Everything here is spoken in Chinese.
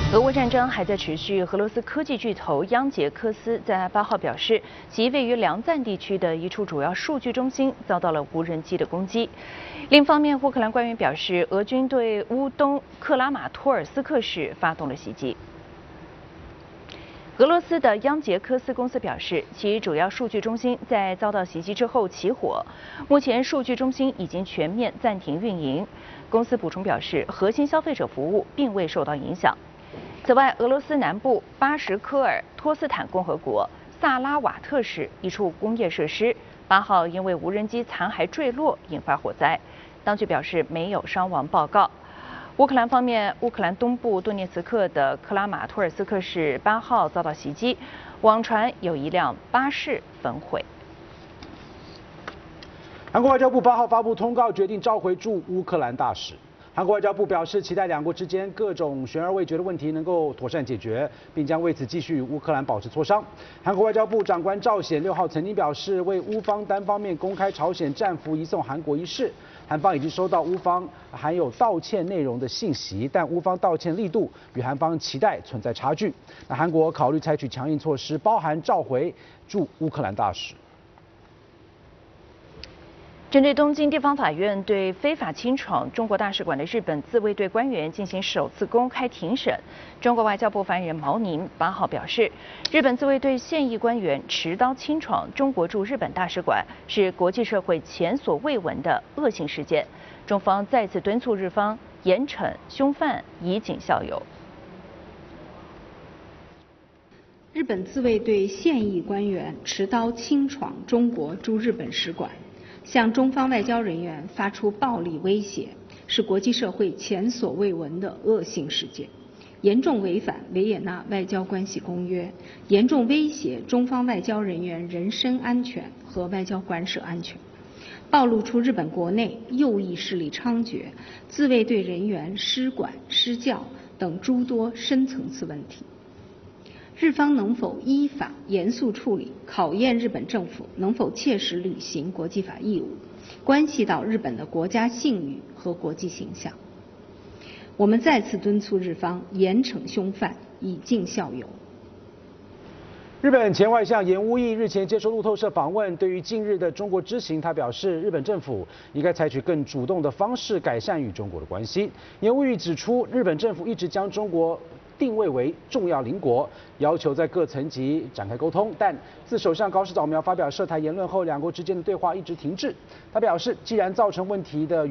俄乌战争还在持续，俄罗斯科技巨头央杰克斯在8号表示，其位于梁赞地区的一处主要数据中心遭到了无人机的攻击。另一方面，乌克兰官员表示，俄军对乌东克拉马托尔斯克市发动了袭击。俄罗斯的央杰克斯公司表示，其主要数据中心在遭到袭击之后起火，目前数据中心已经全面暂停运营。公司补充表示，核心消费者服务并未受到影响。此外，俄罗斯南部巴什科尔托斯坦共和国萨拉瓦特市一处工业设施8号因为无人机残骸坠落引发火灾，当局表示没有伤亡报告。乌克兰方面，乌克兰东部顿涅茨克的克拉马托尔斯克市8号遭到袭击，网传有一辆巴士焚毁。 韩国外交部8号发布通告，决定召回驻乌克兰大使。韩国外交部表示，期待两国之间各种悬而未决的问题能够妥善解决，并将为此继续与乌克兰保持磋商。韩国外交部长官赵显6号曾经表示，为乌方单方面公开朝鲜战俘移送韩国一事，韩方已经收到乌方含有道歉内容的信息，但乌方道歉力度与韩方期待存在差距。那韩国考虑采取强硬措施，包含召回驻乌克兰大使。 针对东京地方法院对非法侵闯中国大使馆的日本自卫队官员进行首次公开庭审，中国外交部发言人毛宁8号表示，日本自卫队现役官员持刀侵闯中国驻日本大使馆是国际社会前所未闻的恶性事件，中方再次敦促日方严惩凶犯，以儆效尤。 日本自卫队现役官员持刀侵闯中国驻日本使馆，向中方外交人员发出暴力威胁，是国际社会前所未闻的恶性事件，严重违反维也纳外交关系公约，严重威胁中方外交人员人身安全和外交官舍安全，暴露出日本国内右翼势力猖獗、自卫队人员失管失教等诸多深层次问题。日方能否依法严肃处理，考验日本政府能否切实履行国际法义务，关系到日本的国家信誉和国际形象。我们再次敦促日方严惩凶犯，以儆效尤。 日本前外相岩屋义日前接受路透社访问，对于近日的中国之行，他表示，日本政府应该采取更主动的方式改善与中国的关系。岩屋义指出，日本政府一直将中国定位为重要邻国，要求在各层级展开沟通，但自首相高市早苗发表涉台言论后，两国之间的对话一直停滞。他表示，既然造成问题的